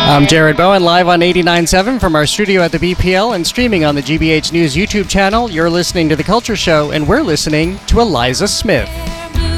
I'm Jared Bowen, live on 89.7 from our studio at the BPL and streaming on the GBH News YouTube channel. You're listening to The Culture Show, and we're listening to Eliza Smith.